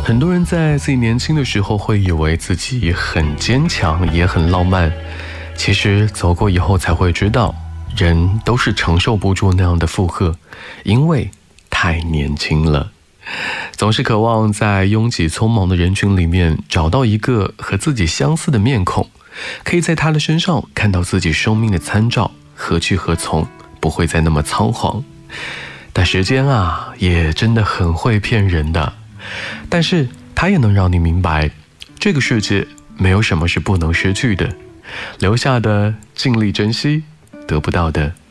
很多人在自己年轻的时候会以为自己很坚强，也很浪漫，其实走过以后才会知道，人都是承受不住那样的负荷，因为太年轻了。总是渴望在拥挤匆忙的人群里面找到一个和自己相似的面孔，可以在他的身上看到自己生命的参照，何去何从，不会再那么仓皇。但时间啊，也真的很会骗人的，但是它也能让你明白，这个世界没有什么是不能失去的，留下的尽力珍惜，得不到的